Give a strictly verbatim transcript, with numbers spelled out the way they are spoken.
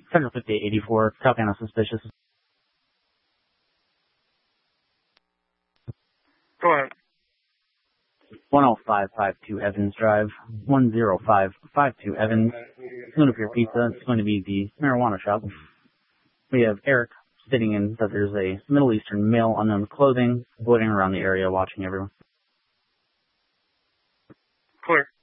Central fifty-eight eighty-four, copy on a suspicious. Go ahead. one oh five five two Evans Drive, one oh five five two Evans. Luna for your pizza. It's going to be the marijuana shop. We have Eric sitting in that there's a Middle Eastern male unknown clothing, floating around the area watching everyone. Clear.